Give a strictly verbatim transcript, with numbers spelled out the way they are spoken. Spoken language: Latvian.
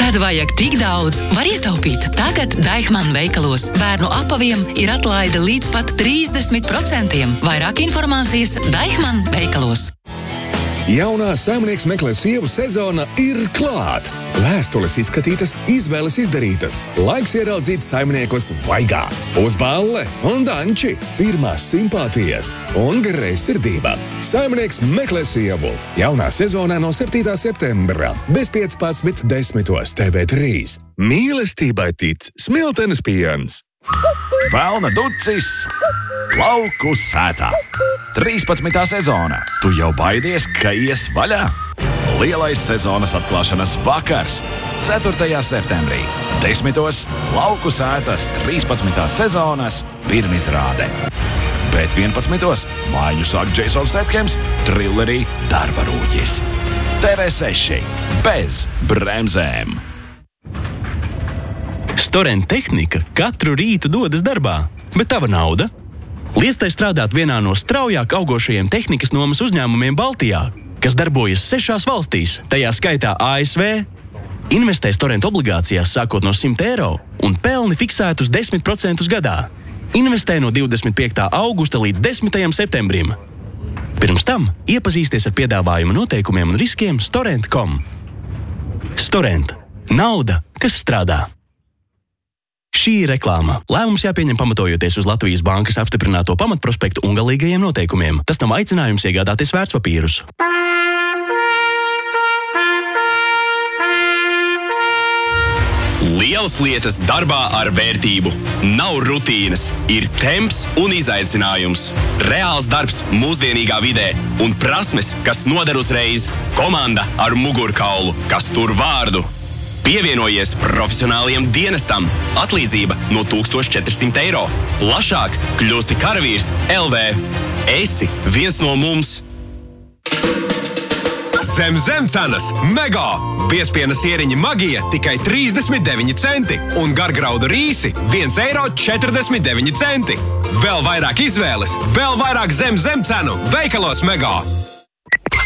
Kad vajag tik daudz, var ietaupīt. Tagad Deichmann veikalos bērnu apaviem ir atlaide līdz pat trīsdesmit procentiem. Vairāk informācijas Deichmann veikalos. Jaunā Saimnieks meklē sievu sezona ir klāt. Vēstules izskatītas, izvēles izdarītas. Laiks ieraudzīt saimniekus vaigā. Uzballe un danči, pirmās simpātijas un greizsirdība. Saimnieks meklē sievu. Jaunā sezonā no septītā septembra bez piecpadsmit desmitos T V trīs. Mīlestībai tic Smiltenes piens. Velna ducis lauku sētā. trīspadsmitā sezona. Tu jau baidies, ka ies vaļā? Lielais sezonas atklāšanas vakars. ceturtajā septembrī. Desmitos lauku sētas trīspadsmitās sezonas pirmizrāde. Bet vienpadsmitos mājiņu sāk Jasons Stathams trillerī Darba rūķis. T V seši. Bez bremzēm. Storent tehnika katru rītu dodas darbā, bet tava nauda? Liec tai strādāt vienā no straujāk augošajiem tehnikas nomas uzņēmumiem Baltijā, kas darbojas sešās valstīs, tajā skaitā A S V. Investē Storent obligācijās sākot no simt eiro un pelni fiksētus desmit procentus gadā. Investē no divdesmit piektā augusta līdz desmitajam septembrim. Pirms tam iepazīsties ar piedāvājumu noteikumiem un riskiem storent punktu com. Storent. Nauda, kas strādā. Šī ir reklāma. Lēmums jāpieņem pamatojoties uz Latvijas bankas apstiprināto pamatprospektu un galīgajiem noteikumiem. Tas nav aicinājums iegādāties vērtspapīrus. Lielas lietas darbā ar vērtību. Nav rutīnas, ir temps un izaicinājums. Reāls darbs mūsdienīgā vidē un prasmes, kas noder uzreiz. Komanda ar mugurkaulu, kas tur vārdu. Pievienojies profesionāliem dienestam. Atlīdzība no tūkstoš četri simti eiro. Plašāk kļūsti karavīrs L V. Esi viens no mums. Zem zemcenas mega! Biezpiena sieriņa Magija tikai trīsdesmit deviņi centi un gargraudu rīsi viens eiro četrdesmit deviņi centi. Vēl vairāk izvēles, vēl vairāk zem zemcenu veikalos mega!